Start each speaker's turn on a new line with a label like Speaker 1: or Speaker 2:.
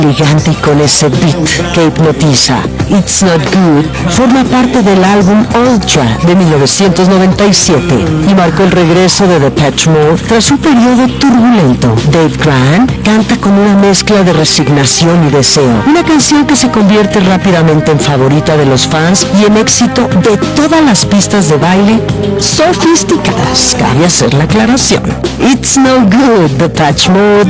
Speaker 1: elegante y con ese beat que hipnotiza. It's Not Good forma parte del álbum Ultra de 1997 y marcó el regreso de Depeche Mode tras un periodo turbulento. Dave Grant canta con una mezcla de resignación y deseo, una canción que se convierte rápidamente en favorita de los fans y en éxito de todas las pistas de baile sofisticadas. Cabe hacer la aclaración. It's No Good, Depeche Mode,